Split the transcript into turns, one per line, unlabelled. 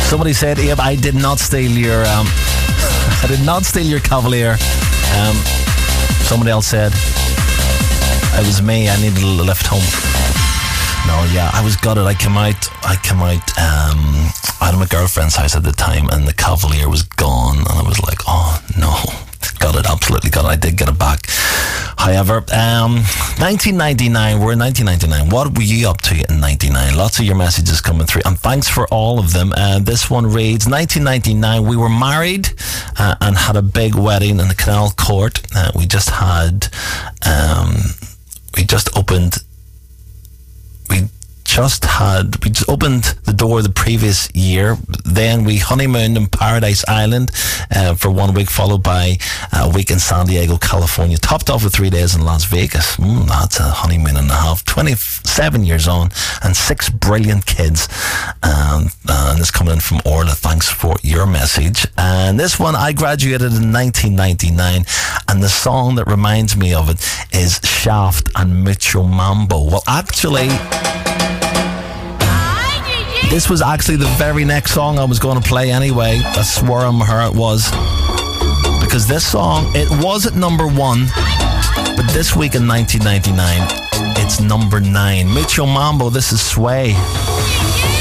Somebody said, Abe, I did not steal your I did not steal your Cavalier. Somebody else said it was me, I needed a lift home. No, yeah, I was gutted. I came out out of my girlfriend's house at the time, and the Cavalier was gone, and I was like, oh no, gutted, absolutely gutted. I did get it back. However, 1999, we're in 1999. What were you up to in 99? Lots of your messages coming through, and thanks for all of them. This one reads, 1999, we were married and had a big wedding in the Canal Court. We just opened the door the previous year. Then we honeymooned in Paradise Island for 1 week, followed by a week in San Diego, California, topped off with 3 days in Las Vegas. That's a honeymoon and a half. 27 years on and 6 brilliant kids. And this coming in from Orla. Thanks for your message. And this one, I graduated in 1999, and the song that reminds me of it is Shaft and Mucho Mambo. Well, actually, this was actually the very next song I was going to play anyway. I swore on her it was. Because this song, it was at number 1, but this week in 1999, it's number 9. Mucho Mambo, this is Sway.